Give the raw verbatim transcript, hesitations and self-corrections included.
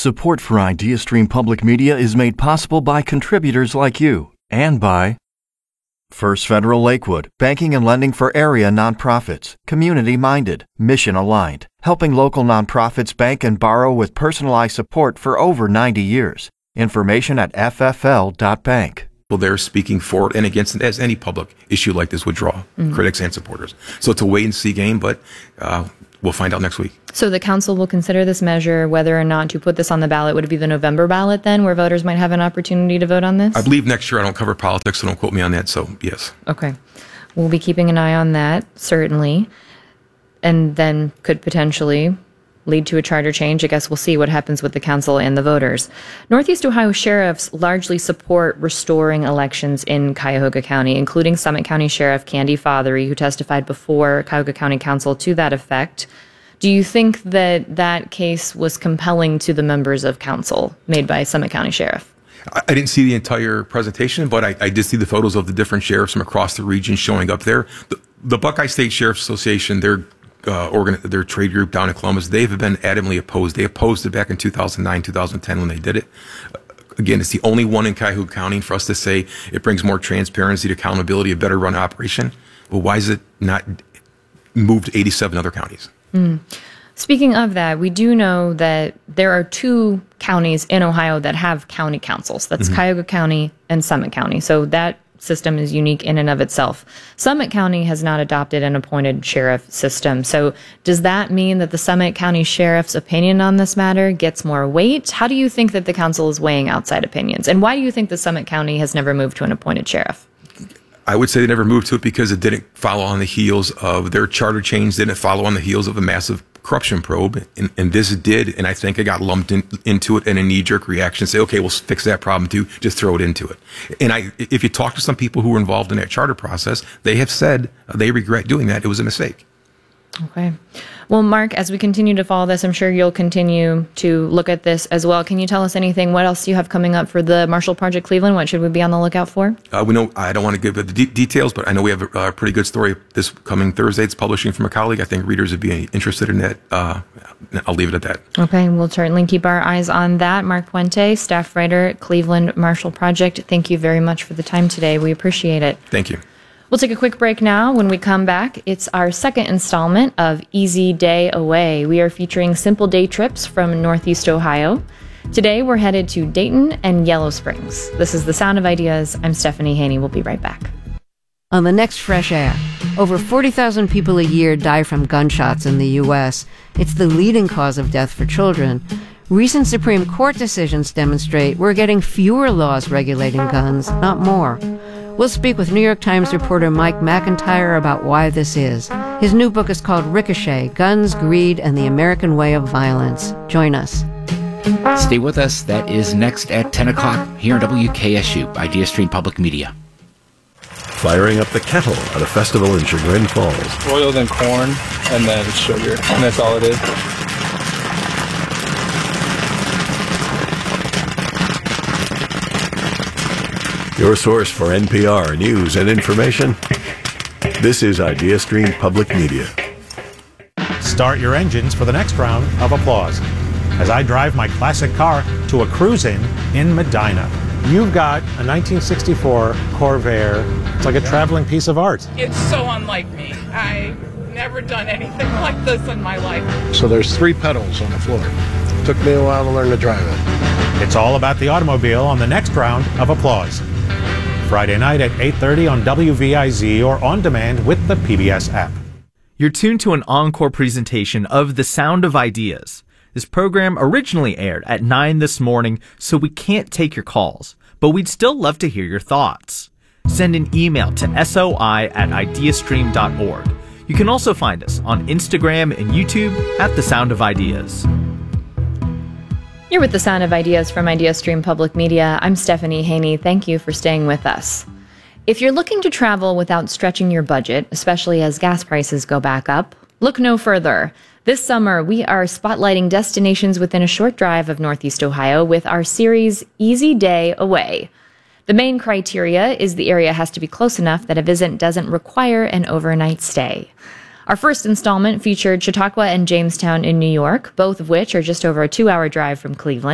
Support for IdeaStream Public Media is made possible by contributors like you and by First Federal Lakewood, banking and lending for area nonprofits, community-minded, mission-aligned, helping local nonprofits bank and borrow with personalized support for over ninety years. Information at f f l dot bank. Well, they're speaking for it and against it, as any public issue like this would draw mm-hmm. critics and supporters. So it's a wait-and-see game, but uh, we'll find out next week. So the council will consider this measure, whether or not to put this on the ballot. Would it be the November ballot then, where voters might have an opportunity to vote on this? I believe next year. I don't cover politics, so don't quote me on that, so yes. Okay. We'll be keeping an eye on that, certainly, and then could potentially lead to a charter change. I guess we'll see what happens with the council and the voters. Northeast Ohio sheriffs largely support restoring elections in Cuyahoga County, including Summit County Sheriff Candy Fothery, who testified before Cuyahoga County Council to that effect. Do you think that that case was compelling to the members of council made by Summit County Sheriff? I didn't see the entire presentation, but I, I did see the photos of the different sheriffs from across the region showing up there. The, the Buckeye State Sheriff's Association, their uh, organ, their trade group down in Columbus, they've been adamantly opposed. They opposed it back in two thousand nine, two thousand ten when they did it. Again, it's the only one in Cuyahoga County for us to say it brings more transparency to accountability, a better run operation. Well, why is it not moved to eighty-seven other counties? Mm. Speaking of that, we do know that there are two counties in Ohio that have county councils. That's mm-hmm. Cuyahoga County and Summit County. So that system is unique in and of itself. Summit County has not adopted an appointed sheriff system. So does that mean that the Summit County Sheriff's opinion on this matter gets more weight? How do you think that the council is weighing outside opinions? And why do you think the Summit County has never moved to an appointed sheriff? I would say they never moved to it because it didn't follow on the heels of their charter change, didn't follow on the heels of a massive corruption probe, and, and this did, and I think it got lumped in, into it in a knee-jerk reaction, say, okay, we'll fix that problem too, just throw it into it. And I, if you talk to some people who were involved in that charter process, they have said they regret doing that. It was a mistake. Okay. Well, Mark, as we continue to follow this, I'm sure you'll continue to look at this as well. Can you tell us anything? What else do you have coming up for the Marshall Project Cleveland? What should we be on the lookout for? Uh, we know, I don't want to give the de- details, but I know we have a, a pretty good story this coming Thursday. It's publishing from a colleague. I think readers would be interested in that. Uh, I'll leave it at that. Okay. We'll certainly keep our eyes on that. Mark Puente, staff writer at Cleveland Marshall Project. Thank you very much for the time today. We appreciate it. Thank you. We'll take a quick break now. When we come back, it's our second installment of Easy Day Away. We are featuring simple day trips from Northeast Ohio. Today, we're headed to Dayton and Yellow Springs. This is The Sound of Ideas. I'm Stephanie Haney. We'll be right back. On the next Fresh Air, over forty thousand people a year die from gunshots in the U S. It's the leading cause of death for children. Recent Supreme Court decisions demonstrate we're getting fewer laws regulating guns, not more. We'll speak with New York Times reporter Mike McIntyre about why this is. His new book is called Ricochet, Guns, Greed, and the American Way of Violence. Join us. Stay with us. That is next at ten o'clock here on W K S U, IdeaStream Public Media. Firing up the kettle at a festival in Chagrin Falls. Oil, then corn, and then sugar, and that's all it is. Your source for N P R news and information. This is IdeaStream Public Media. Start your engines for the next round of applause as I drive my classic car to a cruise-in in Medina. You've got a nineteen sixty-four Corvair. It's like a traveling piece of art. It's so unlike me. I've never done anything like this in my life. So there's three pedals on the floor. Took me a while to learn to drive it. It's all about the automobile on the next round of applause. Friday night at eight thirty on W V I Z or on demand with the P B S app. You're tuned to an encore presentation of The Sound of Ideas. This program originally aired at nine this morning, so we can't take your calls, but we'd still love to hear your thoughts. Send an email to soi at ideastream dot org. You can also find us on Instagram and YouTube at The Sound of Ideas. You're with The Sound of Ideas from IdeaStream Public Media. I'm Stephanie Haney. Thank you for staying with us. If you're looking to travel without stretching your budget, especially as gas prices go back up, look no further. This summer, we are spotlighting destinations within a short drive of Northeast Ohio with our series Easy Day Away. The main criteria is the area has to be close enough that a visit doesn't require an overnight stay. Our first installment featured Chautauqua and Jamestown in New York, both of which are just over a two-hour drive from Cleveland.